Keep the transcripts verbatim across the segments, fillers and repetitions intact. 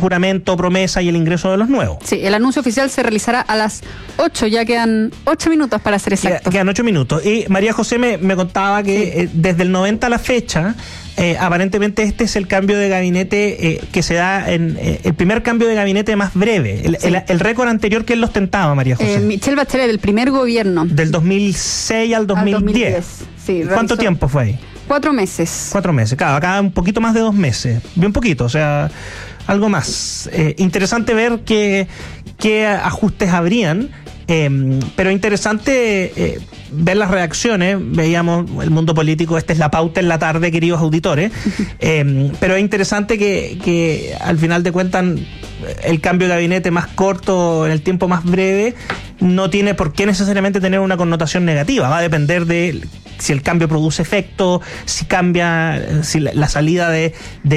juramento, promesa y el ingreso de los nuevos. Sí, el anuncio oficial se realizará a las ocho, ya quedan ocho minutos para ser exactos. Quedan ocho minutos. Y María José me, me contaba que sí. eh, desde el noventa a la fecha, eh, aparentemente este es el cambio de gabinete eh, que se da en eh, el primer cambio de gabinete más breve. El, sí. el, el récord anterior que él lo ostentaba, María José. Eh, Michelle Bachelet, del primer gobierno. Del dos mil seis al dos mil diez. Al dos mil diez. Sí, ¿Cuánto tiempo fue ahí? Cuatro meses. Cuatro meses, claro, acá un poquito más de dos meses. Bien poquito, o sea, algo más. Eh, interesante ver qué, qué ajustes habrían. Eh, pero interesante eh, ver las reacciones. Veíamos el mundo político, esta es la pauta en la tarde, queridos auditores. Eh, pero es interesante que, que al final de cuentas el cambio de gabinete más corto, en el tiempo más breve, no tiene por qué necesariamente tener una connotación negativa. Va a depender de si el cambio produce efecto, si cambia, si la, la salida de,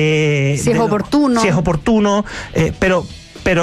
de si es de, oportuno, si es oportuno, eh, pero Pero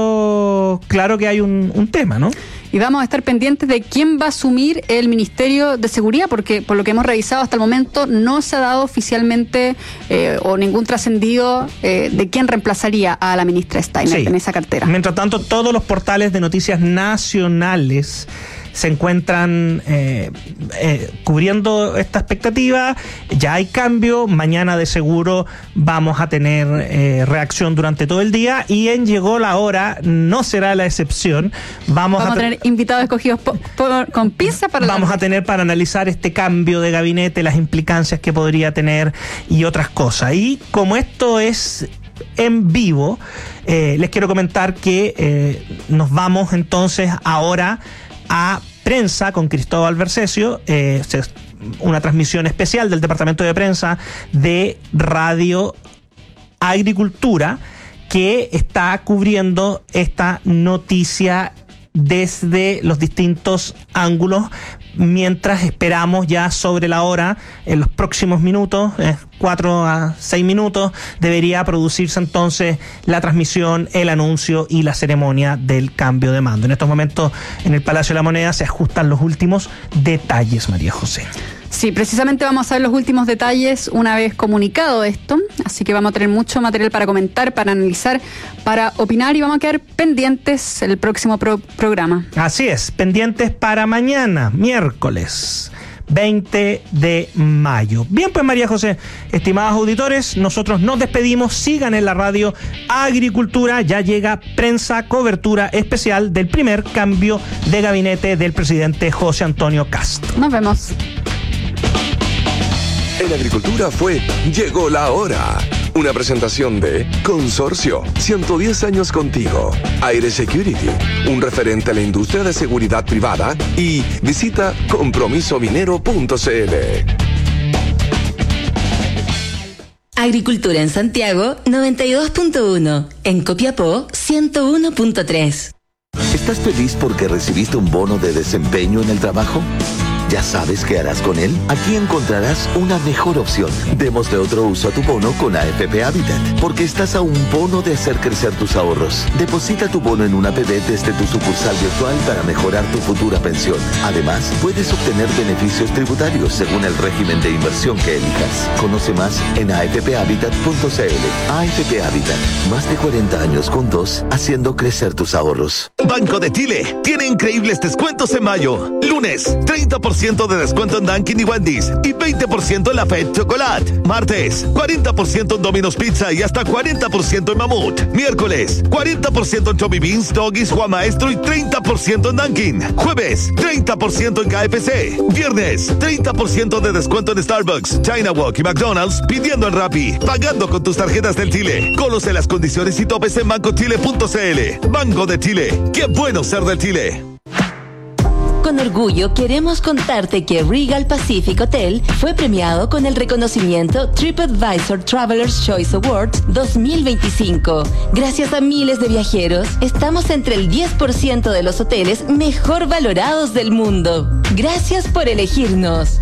claro, claro que hay un, un tema, ¿no? Y vamos a estar pendientes de quién va a asumir el Ministerio de Seguridad, porque por lo que hemos revisado hasta el momento no se ha dado oficialmente eh, o ningún trascendido eh, de quién reemplazaría a la ministra Steiner sí. en esa cartera. Mientras tanto, todos los portales de noticias nacionales se encuentran eh, eh, cubriendo esta expectativa. Ya hay cambio, mañana de seguro vamos a tener eh, reacción durante todo el día, y en Llegó la Hora no será la excepción. Vamos, vamos a, a tener invitados escogidos po, po, con pinza para vamos la... a tener para analizar este cambio de gabinete, las implicancias que podría tener y otras cosas. Y como esto es en vivo, eh, les quiero comentar que eh, nos vamos entonces ahora a prensa con Cristóbal Versesio, eh, una transmisión especial del departamento de prensa de Radio Agricultura, que está cubriendo esta noticia desde los distintos ángulos, mientras esperamos ya sobre la hora, en los próximos minutos, eh, cuatro a seis minutos, debería producirse entonces la transmisión, el anuncio y la ceremonia del cambio de mando. En estos momentos en el Palacio de la Moneda se ajustan los últimos detalles, María José. Sí, precisamente vamos a ver los últimos detalles una vez comunicado esto, así que vamos a tener mucho material para comentar, para analizar, para opinar, y vamos a quedar pendientes el próximo pro- programa. Así es, pendientes para mañana, miércoles veinte de mayo. Bien, pues María José, estimados auditores, nosotros nos despedimos. Sigan en la radio Agricultura, ya llega prensa, cobertura especial del primer cambio de gabinete del presidente José Antonio Kast. Nos vemos. En Agricultura fue Llegó la Hora. Una presentación de Consorcio, ciento diez años contigo. Aire Security, un referente a la industria de seguridad privada. Y visita compromiso minero punto c l. Agricultura en Santiago, noventa y dos punto uno. En Copiapó, ciento uno punto tres. ¿Estás feliz porque recibiste un bono de desempeño en el trabajo? ¿Ya sabes qué harás con él? Aquí encontrarás una mejor opción. Démosle otro uso a tu bono con A F P Habitat, porque estás a un bono de hacer crecer tus ahorros. Deposita tu bono en una A P B desde tu sucursal virtual para mejorar tu futura pensión. Además, puedes obtener beneficios tributarios según el régimen de inversión que elijas. Conoce más en a f p habitat punto c l. A F P Habitat, más de cuarenta años juntos, haciendo crecer tus ahorros. Banco de Chile tiene increíbles descuentos en mayo. Lunes, treinta por ciento de descuento en Dunkin' y Wendy's y veinte por ciento en la Fed Chocolate. Martes, cuarenta por ciento en Domino's Pizza y hasta cuarenta por ciento en Mamut. Miércoles, cuarenta por ciento en Chubby Beans, Doggies, Juan Maestro y treinta por ciento en Dunkin'. Jueves, treinta por ciento en K F C. Viernes, treinta por ciento de descuento en Starbucks, China Walk y McDonald's, pidiendo en Rappi, pagando con tus tarjetas del Chile. Conoce las condiciones y topes en banco chile punto c l. Banco de Chile, qué bueno ser del Chile. Con orgullo queremos contarte que Regal Pacific Hotel fue premiado con el reconocimiento TripAdvisor Traveler's Choice Awards dos mil veinticinco. Gracias a miles de viajeros, estamos entre el diez por ciento de los hoteles mejor valorados del mundo. Gracias por elegirnos.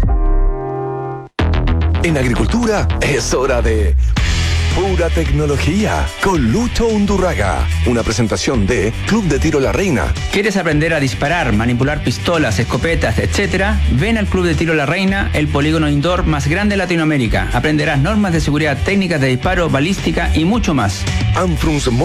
En Agricultura es hora de Pura Tecnología con Lucho Undurraga. Una presentación de Club de Tiro La Reina. ¿Quieres aprender a disparar, manipular pistolas, escopetas, etcétera? Ven al Club de Tiro La Reina, el polígono indoor más grande de Latinoamérica. Aprenderás normas de seguridad, técnicas de disparo, balística y mucho más. Anfrunz